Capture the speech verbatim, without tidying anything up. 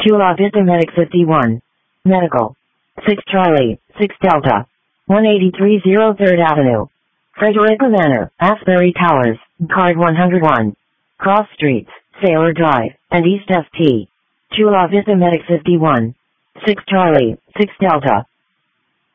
Chula Vista Medic fifty-one. Medical. six Charlie, six Delta. one eighty-three oh third Avenue. Frederica Manor, Asbury Towers, Card one oh one. Cross Streets, Sailor Drive, and East S T. Chula Vista Medic fifty-one. six Charlie, six Delta.